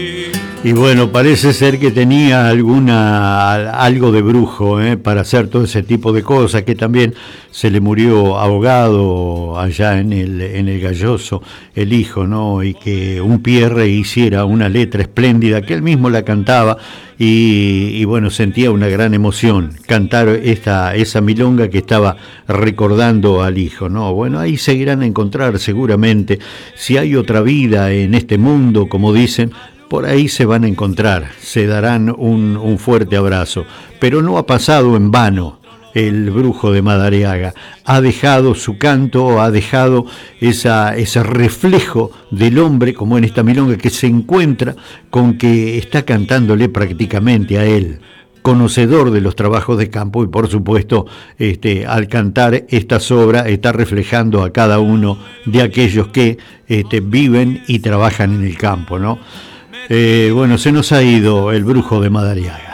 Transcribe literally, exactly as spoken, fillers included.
Y bueno, parece ser que tenía alguna algo de brujo, ¿eh? Para hacer todo ese tipo de cosas, que también se le murió ahogado allá en el, en el Galloso, el hijo, ¿no? Y que un Pierre hiciera una letra espléndida, que él mismo la cantaba, y, y bueno, sentía una gran emoción cantar esta, esa milonga que estaba recordando al hijo, ¿no? Bueno, ahí seguirán a encontrar seguramente, si hay otra vida en este mundo, como dicen, por ahí se van a encontrar, se darán un, un fuerte abrazo. Pero no ha pasado en vano el brujo de Madariaga. Ha dejado su canto, ha dejado esa, ese reflejo del hombre, como en esta milonga, que se encuentra con que está cantándole prácticamente a él, conocedor de los trabajos de campo, y por supuesto, este, al cantar estas obras está reflejando a cada uno de aquellos que este, viven y trabajan en el campo, ¿no? Eh, bueno, se nos ha ido el brujo de Madariaga.